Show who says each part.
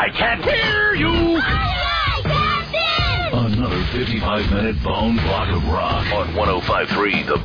Speaker 1: I can't hear you.
Speaker 2: Another 55-minute bone block of rock on 105.3 The